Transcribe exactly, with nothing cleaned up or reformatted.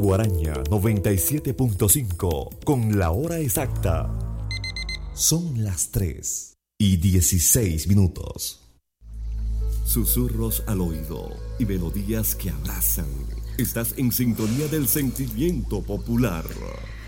Guaraña noventa y siete punto cinco con la hora exacta. Son las tres y dieciséis minutos. Susurros al oído y melodías que abrazan. Estás en sintonía del sentimiento popular.